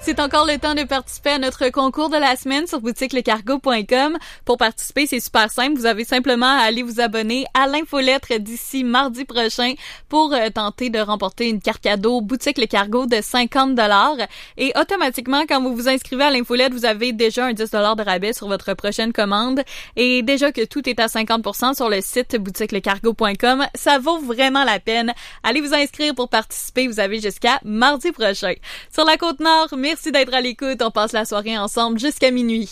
C'est encore le temps de participer à notre concours de la semaine sur boutiquelecargo.com. Pour participer, c'est super simple. Vous avez simplement à aller vous abonner à l'infolettre d'ici mardi prochain pour tenter de remporter une carte cadeau Boutique Le Cargo de 50$. Et automatiquement, quand vous vous inscrivez à l'infolette, vous avez déjà un 10$ de rabais sur votre prochaine commande. Et déjà que tout est à 50% sur le site boutiquelecargo.com, ça vaut vraiment la peine. Allez vous inscrire pour participer. Vous avez jusqu'à mardi prochain. Sur la Côte-Nord, merci d'être à l'écoute. On passe la soirée ensemble jusqu'à minuit.